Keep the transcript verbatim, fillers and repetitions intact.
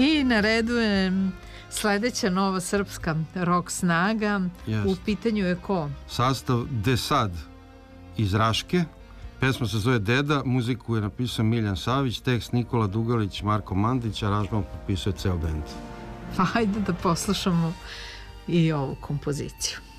I na redu je sledeća nova srpska rock snaga. Jest. U pitanju je ko? Sastav Desad iz Raške. Pesma se zove Deda, muziku je napisao Miljan Savić, tekst Nikola Dugalić, Marko Mandić, aranžman potpisuje ceo bend. Pa hajde da poslušamo i ovu kompoziciju.